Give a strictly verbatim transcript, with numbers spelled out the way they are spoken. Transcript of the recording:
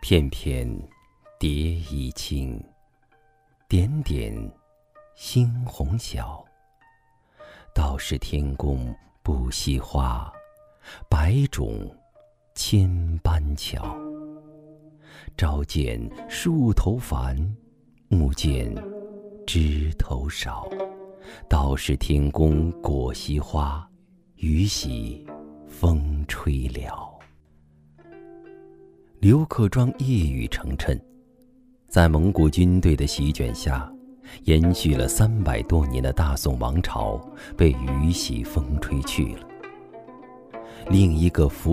片片蝶衣轻，点点猩红小。道是天公不惜花，百种千般巧。朝见树头繁，暮见枝头少。道是天公果惜花，雨洗风吹了。刘克庄一语成谶，在蒙古军队的席卷下，延续了三百多年的大宋王朝被雨洗风吹去了。另一个福